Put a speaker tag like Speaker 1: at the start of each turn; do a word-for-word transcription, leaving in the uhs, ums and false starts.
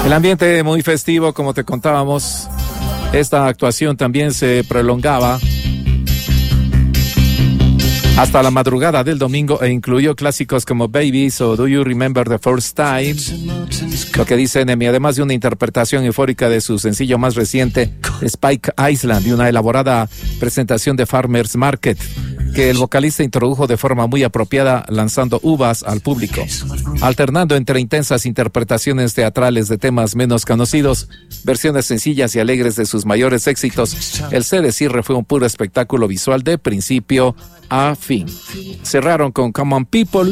Speaker 1: El ambiente muy festivo, como te contábamos. Esta actuación también se prolongaba hasta la madrugada del domingo e incluyó clásicos como Babies o Do You Remember the First Time. Lo que dice Enemy, además de una interpretación eufórica de su sencillo más reciente, Spike Island, y una elaborada presentación de Farmer's Market, que el vocalista introdujo de forma muy apropiada, lanzando uvas al público. Alternando entre intensas interpretaciones teatrales de temas menos conocidos, versiones sencillas y alegres de sus mayores éxitos, el C de cierre fue un puro espectáculo visual de principio a fin. Cerraron con Come On People,